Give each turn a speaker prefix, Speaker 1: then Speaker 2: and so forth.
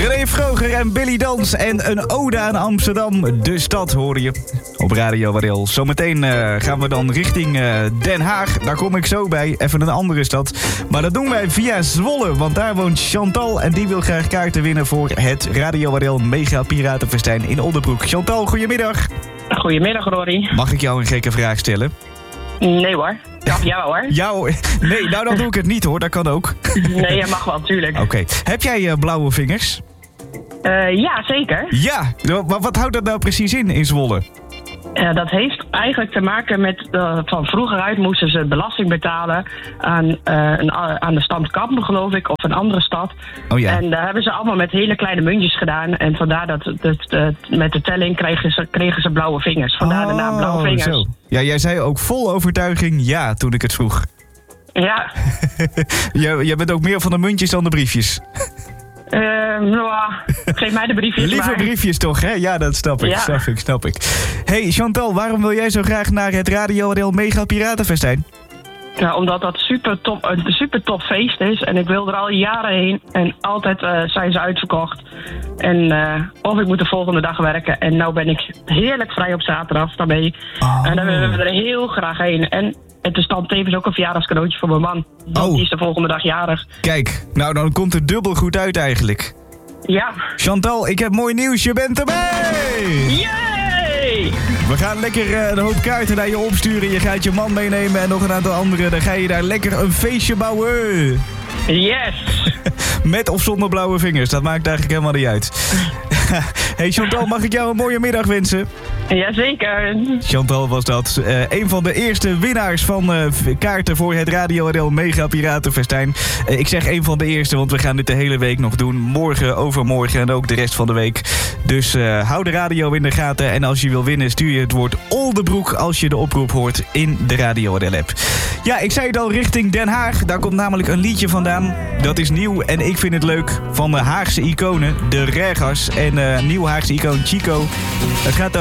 Speaker 1: René Vroger en Billy Dans en een ode aan Amsterdam. De stad hoor je op Radio Waddel. Zometeen gaan we dan richting Den Haag. Daar kom ik zo bij. Even een andere stad. Maar dat doen wij via Zwolle. Want daar woont Chantal. En die wil graag kaarten winnen voor het Radio Waddel Mega Piratenfestijn in Oldenbroek. Chantal, goedemiddag.
Speaker 2: Goedemiddag, Rory.
Speaker 1: Mag ik jou een gekke vraag stellen?
Speaker 2: Nee hoor. Ja hoor.
Speaker 1: Nee, nou dan doe ik het niet hoor. Dat kan ook.
Speaker 2: Nee, dat mag wel, natuurlijk.
Speaker 1: Oké. Heb jij blauwe vingers?
Speaker 2: Ja, zeker.
Speaker 1: Ja, maar wat houdt dat nou precies in Zwolle?
Speaker 2: Dat heeft eigenlijk te maken met... van vroeger uit moesten ze belasting betalen aan de stad Kampen, geloof ik, of een andere stad.
Speaker 1: Oh ja.
Speaker 2: En daar hebben ze allemaal met hele kleine muntjes gedaan. En vandaar dat met de telling kregen ze blauwe vingers. Vandaar de naam blauwe vingers. Zo.
Speaker 1: Ja, jij zei ook vol overtuiging ja toen ik het vroeg.
Speaker 2: Ja.
Speaker 1: Jij bent ook meer van de muntjes dan de briefjes.
Speaker 2: Geef mij de briefjes.
Speaker 1: Liever briefjes toch, hè? Ja, dat snap ik, ja. snap ik. Hey Chantal, waarom wil jij zo graag naar het Radio Waddel Mega Piratenfestijn?
Speaker 2: Ja, omdat dat een super tof feest is. En ik wil er al jaren heen. En altijd zijn ze uitverkocht. En of ik moet de volgende dag werken. En nou ben ik heerlijk vrij op zaterdag daarmee. Oh. En dan willen we er heel graag heen. En het is dan tevens ook een verjaardagscadeautje voor mijn man. Die is de volgende dag jarig.
Speaker 1: Kijk, nou dan komt het dubbel goed uit eigenlijk.
Speaker 2: Ja.
Speaker 1: Chantal, ik heb mooi nieuws. Je bent erbij!
Speaker 2: Yay!
Speaker 1: We gaan lekker een hoop kaarten naar je opsturen. Je gaat je man meenemen en nog een aantal anderen. Dan ga je daar lekker een feestje bouwen.
Speaker 2: Yes!
Speaker 1: Met of zonder blauwe vingers, dat maakt eigenlijk helemaal niet uit. Hey Chantal, mag ik jou een mooie middag wensen?
Speaker 2: Jazeker.
Speaker 1: Chantal was dat. Een van de eerste winnaars van kaarten voor het Radio Waddel Mega Piratenfestijn. Ik zeg een van de eerste, want we gaan dit de hele week nog doen. Morgen, overmorgen en ook de rest van de week. Dus hou de radio in de gaten. En als je wil winnen, stuur je het woord Oldenbroek als je de oproep hoort in de Radio Waddel app. Ja, ik zei het al, richting Den Haag. Daar komt namelijk een liedje vandaan. Dat is nieuw en ik vind het leuk. Van de Haagse iconen, de Regas. En nieuw Haagse icoon Chico. Het gaat